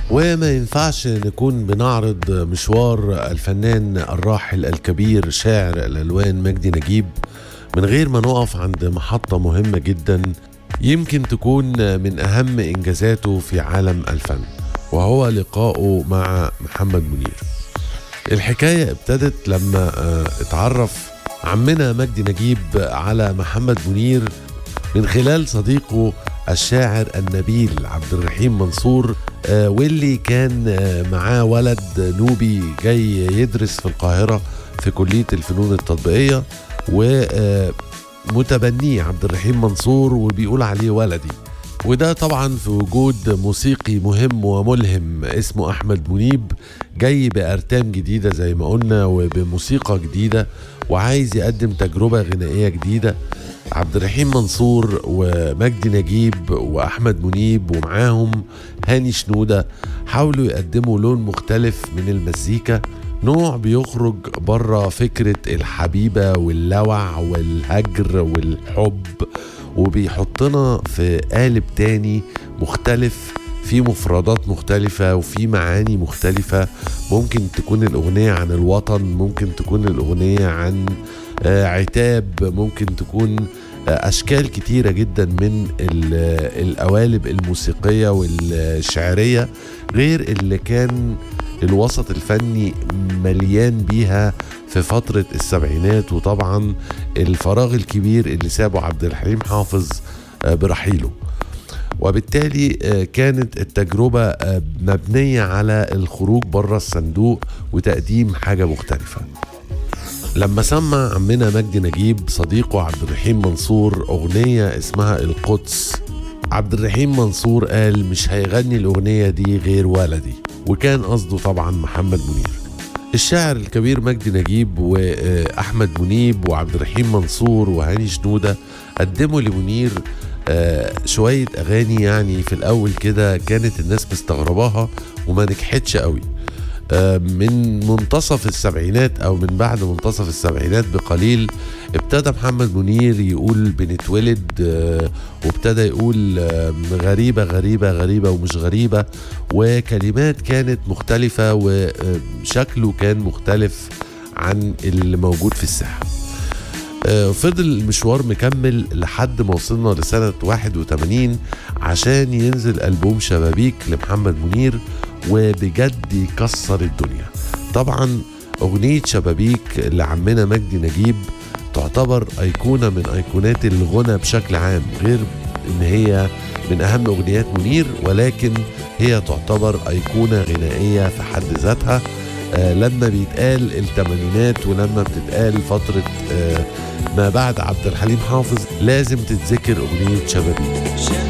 وما ينفعش نكون بنعرض مشوار الفنان الراحل الكبير شاعر الألوان مجدي نجيب من غير ما نقف عند محطة مهمة جدا يمكن تكون من أهم إنجازاته في عالم الفن، وهو لقائه مع محمد منير. الحكاية ابتدت لما اتعرف عمنا مجدي نجيب على محمد منير من خلال صديقه الشاعر النبيل عبد الرحيم منصور، واللي كان معاه ولد نوبي جاي يدرس في القاهرة في كلية الفنون التطبيقية، ومتبنيه عبد الرحيم منصور وبيقول عليه ولدي. وده طبعا في وجود موسيقي مهم وملهم اسمه أحمد منيب جاي بأرتام جديدة زي ما قلنا وبموسيقى جديدة وعايز يقدم تجربة غنائية جديدة. عبد الرحيم منصور ومجدي نجيب وأحمد منيب ومعاهم هاني شنودة حاولوا يقدموا لون مختلف من المزيكا، نوع بيخرج بره فكرة الحبيبة واللوع والهجر والحب، وبيحطنا في قالب تاني مختلف في مفردات مختلفة وفي معاني مختلفة. ممكن تكون الأغنية عن الوطن، ممكن تكون الأغنية عن عتاب، ممكن تكون أشكال كتيرة جدا من القوالب الموسيقية والشعرية غير اللي كان الوسط الفني مليان بيها في فترة السبعينات، وطبعا الفراغ الكبير اللي سابه عبد الحليم حافظ برحيله. وبالتالي كانت التجربة مبنية على الخروج بره الصندوق وتقديم حاجة مختلفة. لما سمع عمنا مجدي نجيب صديقه عبد الرحيم منصور أغنية اسمها القدس، عبد الرحيم منصور قال مش هيغني الأغنية دي غير ولدي، وكان قصده طبعا محمد منير. الشاعر الكبير مجدي نجيب وأحمد منيب وعبد الرحيم منصور وهاني شنودة قدموا لمنير شوية أغاني يعني في الأول كده كانت الناس مستغرباها وما نجحتش قوي. من منتصف السبعينات أو من بعد منتصف السبعينات بقليل ابتدى محمد منير يقول بنتولد، وابتدى يقول غريبة غريبة غريبة ومش غريبة، وكلمات كانت مختلفة وشكله كان مختلف عن اللي موجود في الساحة. فضل المشوار مكمل لحد ما وصلنا لسنة 81 عشان ينزل ألبوم شبابيك لمحمد منير، وبجد يكسر الدنيا. طبعا أغنية شبابيك لعمنا مجدي نجيب تعتبر أيقونة من أيقونات الغنى بشكل عام، غير إن هي من أهم أغنيات منير، ولكن هي تعتبر أيقونة غنائية في حد ذاتها. لما بيتقال الثمانينات ولما بتتقال فترة ما بعد عبد الحليم حافظ لازم تتذكر أغنية شبابيك.